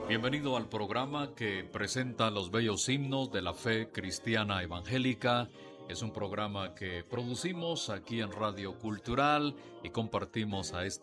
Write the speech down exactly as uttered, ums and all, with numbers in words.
Bienvenido al programa que presenta los bellos himnos de la fe cristiana evangélica. Es un programa que producimos aquí en Radio Cultural y compartimos a esta